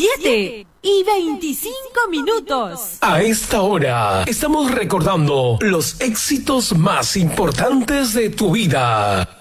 7:25. A esta hora estamos recordando los éxitos más importantes de tu vida.